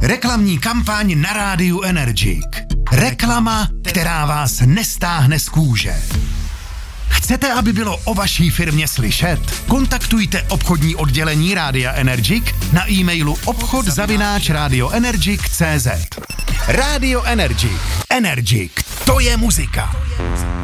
Reklamní kampaň na rádiu Energik. Reklama, která vás nestáhne z kůže. Chcete, aby bylo o vaší firmě slyšet? Kontaktujte obchodní oddělení Rádia Energik na e-mailu obchod@radioenergic.cz. Rádio Energik. Energik, to je muzika.